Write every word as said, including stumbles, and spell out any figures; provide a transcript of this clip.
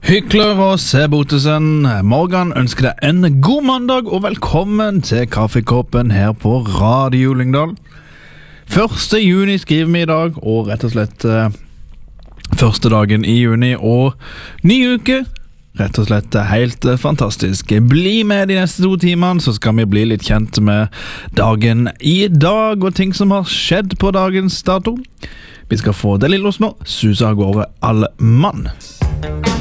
Hykler og Sebotesen, Morgan ønsker deg en god mandag og velkommen til Kaffekoppen her på Radio Lyngdal. Første juni skriver vi i dag, og rett og slett eh, første dagen i juni og ny uke. Rett og slett helt eh, fantastisk. Bli med de neste to timene, så skal vi bli litt kjent med dagen i dag og ting som har skjedd på dagens dato. Vi skal få det lille oss nå, suser av gårde alle mann.